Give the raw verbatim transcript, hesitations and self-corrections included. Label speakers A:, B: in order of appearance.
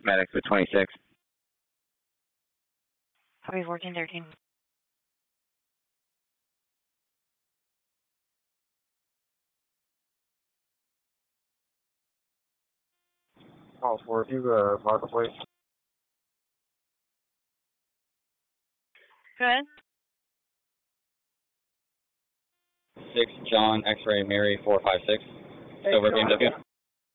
A: Medics with twenty-six.
B: Copy fourteen thirteen.
C: Call for if you uh, marketplace.
B: Go ahead.
A: six John X-ray Mary four five six.
C: Hey,
A: Silver B M W.